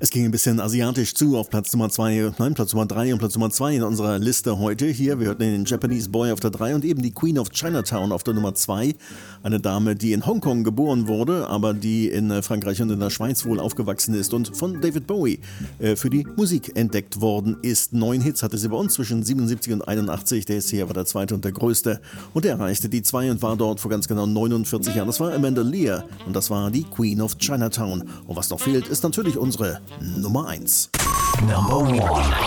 Es ging ein bisschen asiatisch zu auf Platz Nummer 3 und Platz Nummer 2 in unserer Liste heute. Hier, wir hörten den Japanese Boy auf der 3 und eben die Queen of Chinatown auf der Nummer 2. Eine Dame, die in Hongkong geboren wurde, aber die in Frankreich und in der Schweiz wohl aufgewachsen ist und von David Bowie für die Musik entdeckt worden ist. 9 Hits hatte sie bei uns zwischen 77 und 81. Der ist hier war der zweite und der größte. Und er erreichte die 2 und war dort vor ganz genau 49 Jahren. Das war Amanda Lear und das war die Queen of Chinatown. Und was noch fehlt, ist natürlich unsere Nummer 1. Number 1.